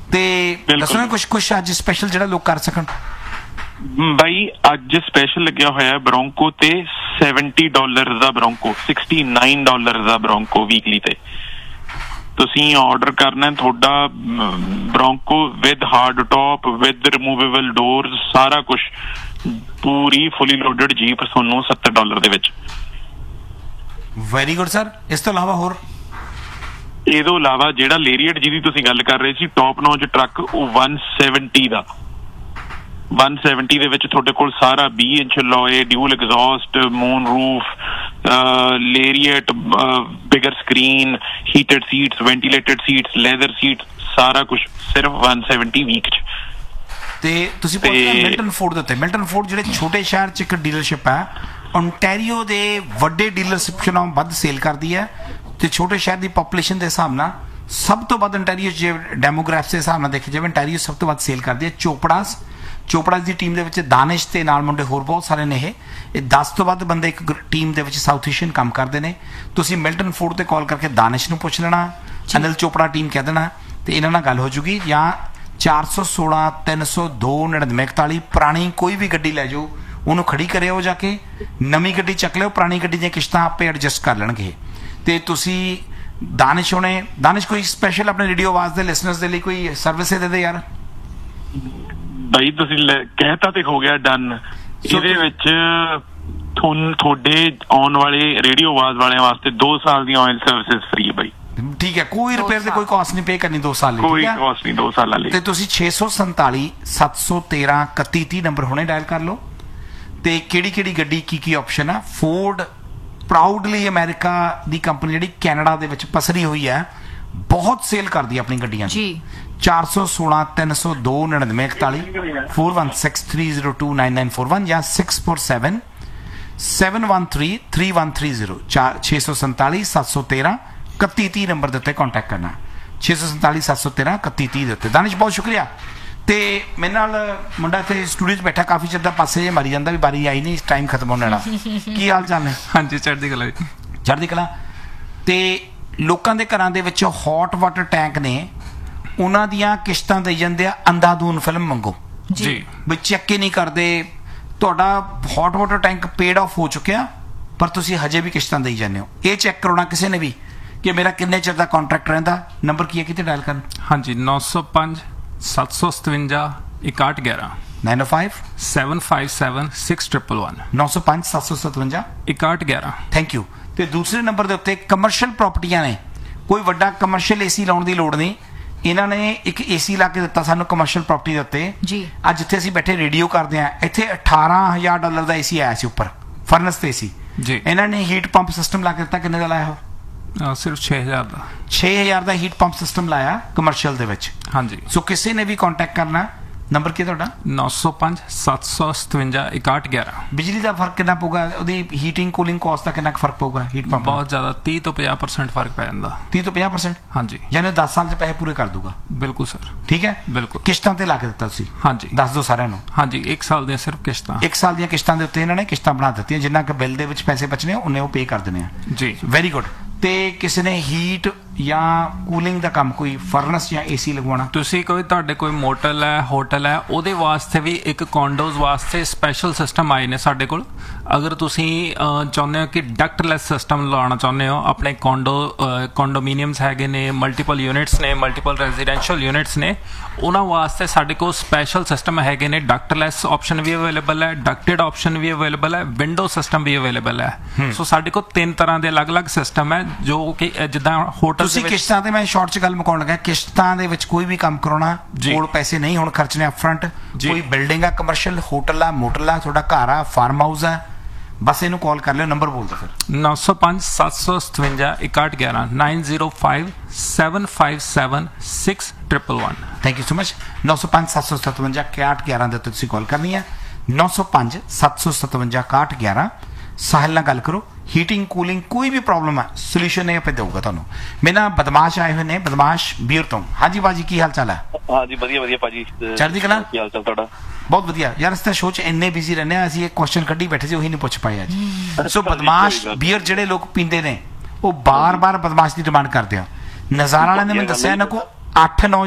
ਤੇ ਦੱਸੋ ਕੁਛ ਅੱਜ ਸਪੈਸ਼ਲ ਜਿਹੜਾ ਲੋਕ ਕਰ ਸਕਣ। ਬਾਈ ਅੱਜ ਸਪੈਸ਼ਲ ਲੱਗਿਆ ਹੋਇਆ ਬਰੋਂਕੋ ਤੇ $70 ਦਾ ਬਰੋਂਕੋ, $69 ਦਾ ਬਰੋਂਕੋ ਵੀਕਲੀ ਤੇ ਤੁਸੀਂ ਆਰਡਰ ਕਰਨਾ ਤੁਹਾਡਾ ਬਰੋਂਕੋ with hard top with removable doors ਸਾਰਾ ਕੁਛ ਪੂਰੀ ਫੁਲੀ ਲੋਡਡ ਜੀਪ ਤੁਹਾਨੂੰ $70 ਦੇ ਵਿੱਚ। Very good sir. ਇਸ ਤੋਂ ਇਲਾਵਾ ਹੋਰ? ਇਹ ਤੋਂ ਇਲਾਵਾ ਜਿਹੜਾ ਲੇਰੀਅਟ ਜਿਹਦੀ ਤੁਸੀਂ ਗੱਲ ਕਰ ਰਹੇ ਸੀ ਟੌਪ ਨੌਚ ਟਰੱਕ ਉਹ 170 ਦਾ 170 ਦੇ ਵਿੱਚ ਤੁਹਾਡੇ ਕੋਲ ਸਾਰਾ 20 ਇੰਚ ਲੋਏ dual exhaust moon roof ਲੇਰੀਅਟ bigger screen heated seats ਵੈਂਟੀਲੇਟਡ seats leather seat ਸਾਰਾ ਕੁਝ ਸਿਰਫ 170 ਵੀਕ ਚ। ਤੇ ਤੁਸੀਂ ਪੁੱਛਿਆ ਮਿਲਟਨ ਫੋਰਡ ਦੇ ਉੱਤੇ। ਮਿਲਟਨ ਫੋਰਡ ਜਿਹੜੇ ਛੋਟੇ ਸ਼ਹਿਰ ਚ ਇੱਕ ਡੀਲਰਸ਼ਿਪ ਹੈ, ਓਨਟਾਰੀਓ ਦੇ ਵੱਡੇ ਡੀਲਰਸ਼ਿਪ ਨਾਲੋਂ ਵੱਧ ਸੇਲ ਕਰਦੀ ਹੈ ਤੇ ਛੋਟੇ ਸ਼ਹਿਰ ਦੀ ਪਾਪੂਲੇਸ਼ਨ ਦੇ ਹਿਸਾਬ ਨਾਲ ਸਭ ਤੋਂ ਵੱਧ ਓਨਟਾਰੀਓ ਜੇ ਡੈਮੋਗ੍ਰਾਫਸ ਦੇ ਹਿਸਾਬ ਨਾਲ ਦੇਖਿਆ ਜਾਵੇ ਓਨਟਾਰੀਓ ਸਭ ਤੋਂ ਵੱਧ ਸੇਲ ਕਰਦੀ ਹੈ। ਚੋਪੜਾਸ ਦੀ ਟੀਮ ਦੇ ਵਿੱਚ ਦਾਨਿਸ਼ ਤੇ ਨਾਲ ਮੁੰਡੇ ਹੋਰ ਬਹੁਤ ਸਾਰੇ ਨੇ। ਇਹ 10 ਤੋਂ ਵੱਧ ਬੰਦੇ ਇੱਕ ਟੀਮ ਦੇ ਵਿੱਚ ਸਾਊਥ ਏਸ਼ੀਅਨ ਕੰਮ ਕਰਦੇ ਨੇ। ਤੁਸੀਂ ਮਿਲਟਨ ਫੋਰਡ ਤੇ ਕਾਲ ਕਰਕੇ ਦਾਨਿਸ਼ ਨੂੰ ਪੁੱਛ ਲੈਣਾ, ਅਨਿਲ ਚੋਪੜਾ ਟੀਮ ਕਹਿ ਦੇਣਾ ਤੇ ਇਹਨਾਂ ਨਾਲ ਗੱਲ ਹੋ ਜੂਗੀ। ਜਾਂ 416 302 9941 ਪੁਰਾਣੀ ਕੋਈ ਵੀ ਗੱਡੀ ਲੈ ਜਾਓ ਉਹਨੂੰ ਖੜੀ ਕਰਿਓ ਜਾ ਕੇ, ਨਵੀਂ ਗੱਡੀ ਚੱਕ ਲਿਓ, ਪੁਰਾਣੀ ਗੱਡੀ ਦੀਆਂ ਕਿਸ਼ਤਾਂ ਆਪੇ ਐਡਜਸਟ ਕਰ ਲੈਣਗੇ। ਤੇ ਤੁਸੀਂ ਦਾਨਿਸ਼ ਕੋਈ ਸਪੈਸ਼ਲ ਆਪਣੇ ਰੇਡੀਓ ਆਵਾਜ਼ ਦੇ ਲਿਸਨਰਸ ਦੇ ਲਈ ਕੋਈ ਸਰਵਿਸ ਦੇ ਦੇ ਯਾਰ। ਬਾਈ ਤੁਸੀਂ ਕਹਿਤਾ ਤੇ ਹੋ ਗਿਆ ਡਨ। ਇਹਦੇ ਵਿੱਚ ਤੁਹਾਡੇ ਆਉਣ ਵਾਲੇ ਰੇਡੀਓ ਆਵਾਜ਼ ਵਾਲਿਆਂ ਵਾਸਤੇ 2 ਸਾਲ ਦੀਆਂ ਆਇਲ ਸਰਵਿਸਿਜ਼ ਫ੍ਰੀ ਹੈ ਬਾਈ। ਠੀਕ ਹੈ, ਕੋਈ ਰਿਪੇਅਰ ਦੀ ਕੋਈ ਕਾਸਟ ਨਹੀਂ ਪੇ ਕਰਨੀ 2 ਸਾਲ ਲਈ। ਕੋਈ ਕਾਸਟ ਨਹੀਂ 2 ਸਾਲਾਂ ਲਈ। ਤੇ ਤੁਸੀਂ 647 713 3130 ਨੰਬਰ ਹੁਣੇ ਡਾਇਲ ਕਰ ਲਓ। ਤੇ ਕਿਹੜੀ ਗੱਡੀ ਕੀ ਆਪਸ਼ਨ ਆ। ਫੋਰਡ ਪ੍ਰਾਊਡਲੀ ਅਮਰੀਕਾ ਦੀ ਕੰਪਨੀ ਜਿਹੜੀ ਕੈਨੇਡਾ ਦੇ ਵਿੱਚ ਪਸਰੀ ਹੋਈ ਹੈ, ਬਹੁਤ ਸੇਲ ਕਰਦੀ ਹੈ ਆਪਣੀ ਗੱਡੀਆਂ ਜੀ। 416 302 9941 416302 9941 ਜਾਂ 647 713 3130 647 713 3130 ਨੰਬਰ ਦੇ ਉੱਤੇ ਕੰਟੈਕਟ ਕਰਨਾ। 647 713 3130 ਦੇ ਉੱਤੇ। ਦਾਨਿਸ਼ ਬਹੁਤ ਸ਼ੁਕਰੀਆ। ਤੇ ਮੇਰੇ ਨਾਲ ਮੁੰਡਾ ਇੱਥੇ ਸਟੂਡੀਓ 'ਚ ਬੈਠਾ ਕਾਫੀ ਚਿਰ ਦਾ, ਪਾਸੇ ਜੇ ਮਾਰੀ ਜਾਂਦਾ ਵੀ ਬਾਰੀ ਆਈ ਨਹੀਂ, ਟਾਈਮ ਖਤਮ ਹੋਣ ਵਾਲਾ। ਕੀ ਹਾਲ ਚਾਲ ਨੇ? ਹਾਂਜੀ ਚੜ੍ਹਦੀ ਕਲਾ। ਚੜ੍ਹਦੀ ਕਲਾ। ਤੇ ਲੋਕਾਂ ਦੇ ਘਰਾਂ ਦੇ ਵਿੱਚ ਹੌਟ ਵਾਟਰ ਟੈਂਕ ਨੇ, ਉਹਨਾਂ ਦੀਆਂ ਕਿਸ਼ਤਾਂ ਦੇਈ ਜਾਂਦੇ ਆ ਅੰਧਾਧੁਨ ਫਿਲਮ ਵਾਂਗੂ ਜੀ, ਵੀ ਚੈੱਕ ਹੀ ਨਹੀਂ ਕਰਦੇ। ਤੁਹਾਡਾ hot water tank paid of ਹੋ ਚੁੱਕਿਆ ਪਰ ਤੁਸੀਂ ਹਜੇ ਵੀ ਕਿਸ਼ਤਾਂ ਦੇਈ ਜਾਂਦੇ ਹੋ। ਇਹ ਚੈੱਕ ਕਰਾਉਣਾ ਕਿਸੇ ਨੇ ਵੀ ਕਿ ਮੇਰਾ ਕਿੰਨੇ ਚਿਰ ਦਾ ਕਾਂਟਰੈਕਟ ਰਹਿੰਦਾ। ਨੰਬਰ ਕੀ ਹੈ, ਕਿਤੇ ਡਾਇਲ ਕਰਨ? ਹਾਂਜੀ 905 757 6111 905 757 6111 905 757 6111। Thank you. ਤੇ ਦੂਸਰੇ ਨੰਬਰ ਦੇ ਉੱਤੇ ਕਮਰਸ਼ੀਅਲ ਪ੍ਰਾਪਰਟੀਆਂ ਨੇ, ਕੋਈ ਵੱਡਾ ਕਮਰਸ਼ੀਅਲ ਏਸੀ ਲਾਉਣ ਦੀ ਲੋੜ ਨਹੀਂ। ਇਹਨਾਂ ਨੇ ਇੱਕ ਏਸੀ ਲਾ ਕੇ ਦਿੱਤਾ ਸਾਨੂੰ ਕਮਰਸ਼ੀਅਲ ਪ੍ਰਾਪਰਟੀ ਦੇ ਉੱਤੇ ਜੀ। ਅੱਜ ਜਿੱਥੇ ਅਸੀਂ ਬੈਠੇ ਰੇਡੀਓ ਕਰਦੇ ਆ, ਇੱਥੇ $18,000 ਦਾ ਏਸੀ ਆਇਆ ਸੀ ਉੱਪਰ, ਫਰਨਸ ਤੇ ਏਸੀ ਜੀ। ਇਹਨਾਂ ਨੇ ਹੀਟ ਪੰਪ ਸਿਸਟਮ ਲਾ ਕੇ ਦਿੱਤਾ। ਕਿੰਨੇ ਦਾ ਲਾਇਆ ਹੋ? ਸਿਰਫ 6000 ਦਾ। 6000 ਦਾ ਹੀਟ ਪੰਪ ਸਿਸਟਮ ਲਾਇਆ ਕਮਰਸ਼ੀਅਲ ਦੇ ਵਿੱਚ। ਹਾਂਜੀ। ਸੋ ਕਿਸੇ ਨੇ ਵੀ ਕੰਟੈਕਟ ਕਰਨਾ। ਨੰਬਰ ਕੀ ਤੁਹਾਡਾ? 905 757 6111। ਬਿਜਲੀ ਦਾ ਫਰਕ ਕਿੰਨਾ ਪਊਗਾ? ਉਹਦੀ ਹੀਟਿੰਗ ਕੂਲਿੰਗ ਕਾਸਟ ਦਾ ਕਿੰਨਾ ਫਰਕ ਪਊਗਾ? ਹੀਟ ਪੰਪ ਬਹੁਤ ਜ਼ਿਆਦਾ 30 ਤੋਂ 50% ਫਰਕ ਪੈ ਜਾਂਦਾ। 30 ਤੋਂ 50%? ਹਾਂਜੀ। ਯਾਨੀ 10 ਸਾਲ 'ਚ ਪੈਸੇ ਪੂਰੇ ਕਰ ਦੂਗਾ। ਬਿਲਕੁਲ ਸਰ। ਠੀਕ ਹੈ, ਬਿਲਕੁਲ। ਕਿਸ਼ਤਾਂ ਤੇ ਲਾ ਕੇ ਦਿੱਤਾ ਤੁਸੀਂ? ਹਾਂਜੀ। ਦੱਸ ਦਿਓ ਸਾਰਿਆਂ ਨੂੰ। ਹਾਂਜੀ 1 ਸਾਲ ਦੀਆਂ ਸਿਰਫ ਕਿਸ਼ਤਾਂ। 1 ਸਾਲ ਦੀਆਂ ਕਿਸ਼ਤਾਂ ਦੇ ਉੱਤੇ ਇਹਨਾਂ ਨੇ ਕਿਸ਼ਤਾਂ ਬਣਾ ਦਿੱਤੀਆਂ। ਜਿੰਨਾ ਕਿ ਬਿੱਲ ਦੇ ਵਿੱਚ ਪੈਸੇ ਬਚਣੇ ਉਹਨੇ ਉਹ ਪੇ ਕਰ ਦੇਣੇ ਆ ਜੀ। Very good. ਤੇ ਕਿਸੇ ਨੇ ਹੀਟ ਜਾਂ ਕੂਲਿੰਗ ਦਾ ਕੰਮ, ਕੋਈ ਫਰਨਸ ਜਾਂ ਏਸੀ ਲਗਵਾਉਣਾ, ਤੁਸੀਂ ਕੋਈ ਤੁਹਾਡੇ ਕੋਈ ਮੋਟਲ ਹੈ, ਹੋਟਲ ਹੈ, ਉਹਦੇ ਵਾਸਤੇ ਵੀ ਇੱਕ ਕੌਂਡੋਜ਼ ਵਾਸਤੇ ਸਪੈਸ਼ਲ ਸਿਸਟਮ ਆਏ ਨੇ ਸਾਡੇ ਕੋਲ। ਅਗਰ ਤੁਸੀਂ ਚਾਹੁੰਦੇ ਹੋ ਕਿ ਡਕਟਲੈਸ ਸਿਸਟਮ ਲਾਉਣਾ ਚਾਹੁੰਦੇ ਹੋ, ਆਪਣੇ ਕੰਡੋਮੀਨੀਅਮਸ ਹੈਗੇ ਨੇ, ਮਲਟੀਪਲ ਯੂਨਿਟਸ ਨੇ, ਮਲਟੀਪਲ ਰੈਜ਼ੀਡੈਂਸ਼ੀਅਲ ਯੂਨਿਟਸ ਨੇ, ਉਹਨਾਂ ਵਾਸਤੇ ਸਾਡੇ ਕੋਲ ਸਪੈਸ਼ਲ ਸਿਸਟਮ ਹੈਗੇ ਨੇ। ਡਕਟਲੈਸ ਆਪਸ਼ਨ ਵੀ ਅਵੇਲੇਬਲ ਹੈ, ਡਕਟਡ ਆਪਸ਼ਨ ਵੀ ਅਵੇਲੇਬਲ ਹੈ, ਵਿੰਡੋ ਸਿਸਟਮ ਵੀ ਅਵੇਲੇਬਲ ਹੈ। ਸੋ ਸਾਡੇ ਕੋਲ 3 ਤਰ੍ਹਾਂ ਦੇ ਅਲੱਗ-ਅਲੱਗ ਸਿਸਟਮ ਹੈ ਜੋ ਕਿ ਜਿੱਦਾਂ ਹੋਟਲ ਤੁਸੀਂ ਕਿਸ਼ਤਾਂ ਤੇ, ਮੈਂ ਸ਼ਾਰਟ 'ਚ ਗੱਲ ਮੁਕਾਉਣ ਲੱਗਾ, ਕਿਸ਼ਤਾਂ ਦੇ ਵਿੱਚ ਕੋਈ ਵੀ ਕੰਮ ਕਰਾਉਣਾ, ਕੋਲ ਪੈਸੇ ਨਹੀਂ ਹੁਣ ਖਰਚਣੇ ਅਪਫਰੰਟ। ਕੋਈ ਬਿਲਡਿੰਗ ਆ, ਕਮਰਸ਼ੀਅਲ, ਹੋਟਲ ਆ, ਮੋਟਲ ਆ, ਤੁਹਾਡਾ ਘਰ ਆ, ਫਾਰਮ ਹਾਊਸ ਆ, ਬਸ ਇਹਨੂੰ ਕਾਲ ਕਰ ਲਿਓ। ਨੰਬਰ ਬੋਲ ਦਿਓ ਫਿਰ। 905 757 6111 905 757 6111। Thank you so much. 905 757 6111 ਦੇ ਉੱਤੇ ਤੁਸੀਂ ਕਾਲ ਕਰਨੀ ਹੈ। 905 757 6111। ਸਾਹਿਲ ਨਾਲ ਗੱਲ ਕਰੋ। ਹੀਟਿੰਗ ਕੂਲਿੰਗ ਕੋਈ ਵੀ ਪ੍ਰੋਬਲਮ ਹੈ, ਸੋਲੂਸ਼ਨ ਇਹ ਆਪੇ ਦੇਊਗਾ ਤੁਹਾਨੂੰ। ਮੇਰੇ ਨਾਲ ਬਦਮਾਸ਼ ਆਏ ਹੋਏ ਨੇ, ਬਦਮਾਸ਼ ਬੀਅਰ ਤੋਂ। ਹਾਂਜੀ ਬਾਜੀ, ਕੀ ਹਾਲ ਚਾਲ ਹੈ? ਹਾਂਜੀ ਵਧੀਆ ਭਾਜੀ। ਚੜ੍ਹਦੀ ਕਲਾ। ਕੀ ਹਾਲ ਚਾਲ ਤੁਹਾਡਾ? ਬਹੁਤ ਵਧੀਆ ਯਾਰ। ਇਸ ਤਰ੍ਹਾਂ ਸ਼ੋਅ 'ਚ ਇੰਨੇ ਬਿਜ਼ੀ ਰਹਿੰਦੇ ਆ, ਅਸੀਂ ਇੱਕ ਕੁਐਸਚਨ ਕੱਢੀ ਬੈਠੇ ਸੀ, ਉਹੀ ਨਹੀਂ ਪੁੱਛ ਪਾਏ ਅੱਜ। ਸੋ ਬਦਮਾਸ਼ ਬੀਅਰ ਜਿਹੜੇ ਲੋਕ ਪੀਂਦੇ ਨੇ ਉਹ ਬਾਰ-ਬਾਰ ਬਦਮਾਸ਼ ਦੀ ਡਿਮਾਂਡ ਕਰਦੇ ਆ। ਨਜ਼ਾਰਾ ਵਾਲਿਆਂ ਨੇ ਮੈਨੂੰ ਦੱਸਿਆ ਇਹਨਾਂ ਕੋਲ 8-9